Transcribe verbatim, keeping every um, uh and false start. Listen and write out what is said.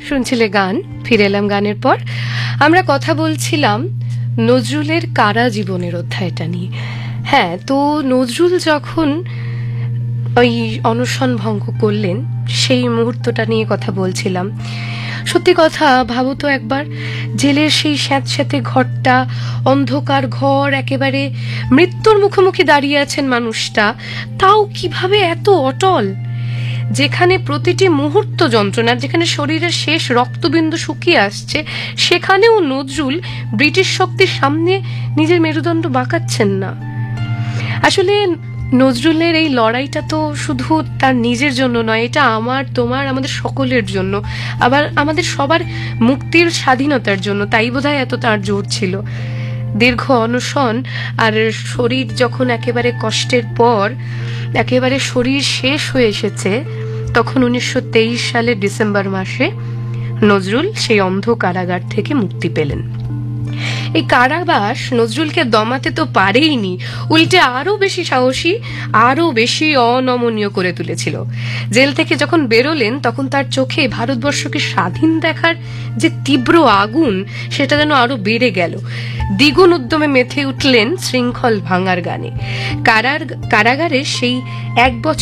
শুনছিলে গান। ফিরে এলাম গানের পর। আমরা কথা বলছিলাম নজরুলের কারা জীবনের অধ্যায়টা নিয়ে। হ্যাঁ, তো নজরুল যখন ওই অনশন ভঙ্গ করলেন সেই মুহূর্তটা নিয়ে কথা বলছিলাম। সত্যি কথা, ভাবো তো একবার, জেলের সেই স্যাঁতস্যাঁতে ঘরটা, অন্ধকার ঘর, একেবারে মৃত্যুর মুখোমুখি দাঁড়িয়ে আছেন মানুষটা, তাও কিভাবে এত অটল, যেখানে প্রতিটি মুহূর্ত যন্ত্রণা, যেখানে শরীরের শেষ রক্তবিন্দু শুকিয়ে আসছে, সেখানেও নজরুল ব্রিটিশ শক্তির সামনে নিজের মেরুদণ্ড বাঁকাচ্ছেন না। আসলে নজরুলের এই লড়াইটা তো শুধু তার নিজের জন্য নয়, এটা আমার, তোমার, আমাদের সকলের জন্য, আবার আমাদের সবার মুক্তির, স্বাধীনতার জন্য। তাই বোধহয় এত তার জোর ছিল। দীর্ঘ অনশন আর শরীর যখন একেবারে কষ্টের পর একেবারে শরীর শেষ হয়ে এসেছে, তখন উনিশশো তেইশ সালের ডিসেম্বর মাসে নজরুল সেই অন্ধ কারাগার থেকে মুক্তি পেলেন। এই কারাবাস নজরুলকে দমাতে তো পারেইনি, উল্টে আরো বেশি সাহসী, আরো বেশি অনমনীয় করে তুলেছিল। জেল থেকে যখন বেরোলেন, তখন তার চোখে ভারতবর্ষকে স্বাধীন দেখার যে তীব্র আগুন, সেটা যেন আরো বেড়ে গেল। দ্বিগুণ উদ্যমে মেতে উঠলেন শৃঙ্খল ভাঙার গানে। কারার কারাগারে সেই এক বছর